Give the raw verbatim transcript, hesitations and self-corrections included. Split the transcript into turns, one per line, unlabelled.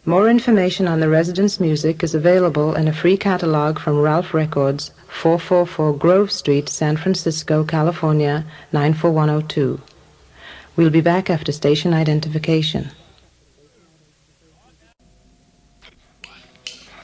More information on the residence music is available in a free catalog from Ralph Records, four forty-four Grove Street, San Francisco, California, nine four one oh two. We'll be back after station identification.